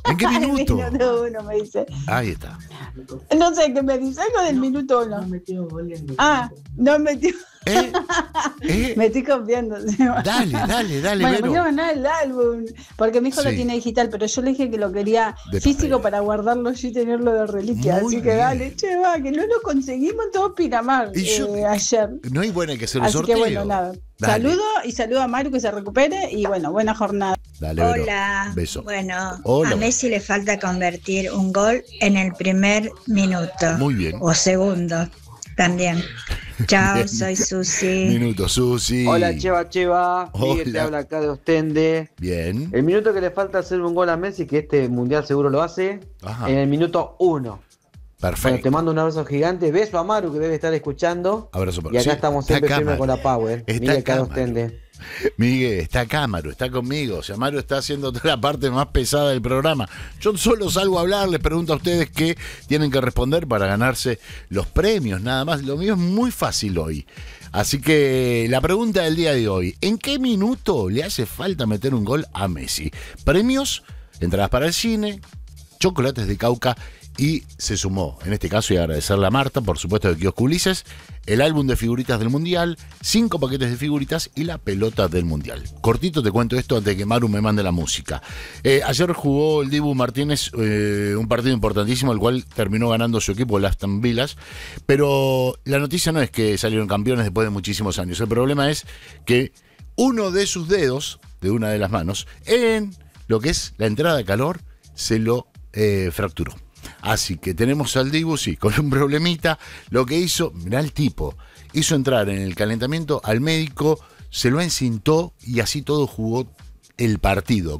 ¿En qué minuto? Minuto 1 me dice. Ahí está. No sé qué me dice, algo del minuto 1. No metió. Me estoy confiando. Dale, Bueno, me Vero. quiero ganar el álbum, porque mi hijo lo Sí. tiene digital, pero yo le dije que lo quería De físico papel. para guardarlo y tenerlo de reliquia. Muy así que bien. dale, che, va, que no lo conseguimos en todo Pinamar ayer. No hay buena que hacer un Así sorteo. que bueno, nada. Dale. Saludo a Maru que se recupere y bueno, buena jornada. Dale, Vero. Hola. Beso. Bueno, Hola. a Messi le falta convertir un gol en el primer minuto. Muy bien. O segundo también. Chao, Bien. soy Susi. Minuto, Susi. Hola, Cheva. Miguel te Hola. habla acá de Ostende. Bien. El minuto que le falta hacer un gol a Messi, que este mundial seguro lo hace, Ajá. en el minuto 1. Perfecto. Bueno, te mando un abrazo gigante. Beso a Maru, que debe estar escuchando. Abrazo para Y acá sí, estamos está siempre acá, firmes Maru. con la Power. Está Miguel acá, acá de Maru. Ostende. Miguel, está acá, Maru, está conmigo. O sea, Maru está haciendo toda la parte más pesada del programa. Yo solo salgo a hablar, les pregunto a ustedes qué tienen que responder para ganarse los premios, nada más. Lo mío es muy fácil hoy. Así que la pregunta del día de hoy: ¿en qué minuto le hace falta meter un gol a Messi? Premios, entradas para el cine, chocolates de Cauca. Y se sumó, en este caso, y agradecerle a Marta, por supuesto, de Kiosco Ulises, el álbum de figuritas del Mundial, 5 paquetes de figuritas y la pelota del Mundial. Cortito te cuento esto antes de que Maru me mande la música. Ayer jugó el Dibu Martínez un partido importantísimo, el cual terminó ganando su equipo, el Aston Villa, pero la noticia no es que salieron campeones después de muchísimos años. El problema es que uno de sus dedos, de una de las manos, en lo que es la entrada de calor, se lo fracturó. Así que tenemos al Dibu, sí, con un problemita. Lo que hizo, mirá el tipo, hizo entrar en el calentamiento al médico, se lo encintó y así todo jugó el partido.